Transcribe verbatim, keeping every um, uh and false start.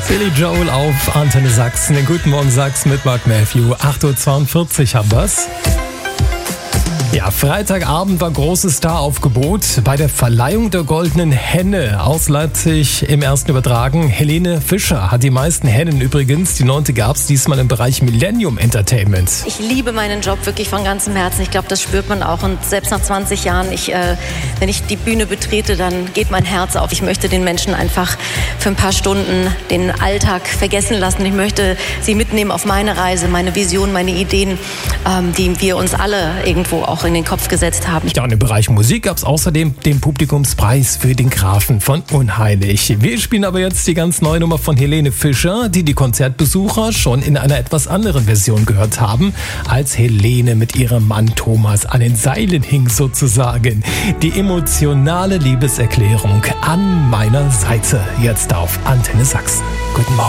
Billy Joel auf Antenne Sachsen. Den Guten Morgen Sachsen mit Mark Matthew. acht Uhr zweiundvierzig haben wir's. Ja, Freitagabend war großes Staraufgebot bei der Verleihung der Goldenen Henne. Aus Leipzig im ersten übertragen. Helene Fischer hat die meisten Hennen übrigens. Die neunte gab's diesmal im Bereich Millennium Entertainment. Ich liebe meinen Job wirklich von ganzem Herzen. Ich glaube, das spürt man auch. Und selbst nach zwanzig Jahren, ich, äh, wenn ich die Bühne betrete, dann geht mein Herz auf. Ich möchte den Menschen einfach für ein paar Stunden den Alltag vergessen lassen. Ich möchte sie mitnehmen auf meine Reise, meine Vision, meine Ideen, ähm, die wir uns alle irgendwo auch in den Kopf gesetzt haben. Ja, und im Bereich Musik gab es außerdem den Publikumspreis für den Grafen von Unheilig. Wir spielen aber jetzt die ganz neue Nummer von Helene Fischer, die die Konzertbesucher schon in einer etwas anderen Version gehört haben, als Helene mit ihrem Mann Thomas an den Seilen hing sozusagen. Die emotionale Liebeserklärung an meiner Seite, jetzt auf Antenne Sachsen. Guten Morgen.